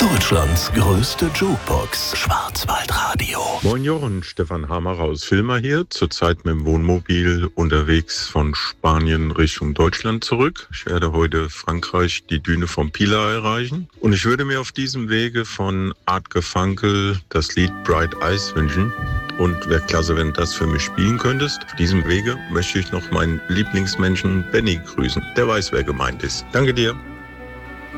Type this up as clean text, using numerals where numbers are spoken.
Deutschlands größte Jukebox, Schwarzwaldradio. Moin Jochen, Stefan Hammer aus Filmer hier. Zurzeit mit dem Wohnmobil unterwegs von Spanien Richtung Deutschland zurück. Ich werde heute Frankreich, die Düne vom Pilar erreichen. Und ich würde mir auf diesem Wege von Art Garfunkel das Lied Bright Eyes wünschen. Und wäre klasse, wenn du das für mich spielen könntest. Auf diesem Wege möchte ich noch meinen Lieblingsmenschen Benny grüßen. Der weiß, wer gemeint ist. Danke dir.